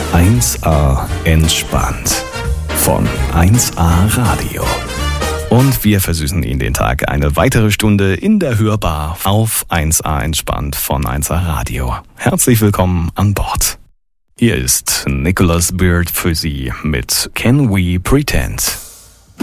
1A entspannt von 1A Radio. Und wir versüßen Ihnen den Tag eine weitere Stunde in der Hörbar auf 1A entspannt von 1A Radio. Herzlich willkommen an Bord. Hier ist Nicholas Beard für Sie mit Can We Pretend?